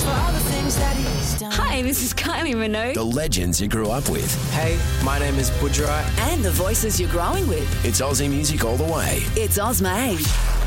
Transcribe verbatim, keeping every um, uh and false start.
for all the things that he's done. Hi, this is Kylie Minogue. The legends you grew up with. Hey, my name is Budra. And the voices you're growing with. It's Aussie music all the way. It's Ozmade.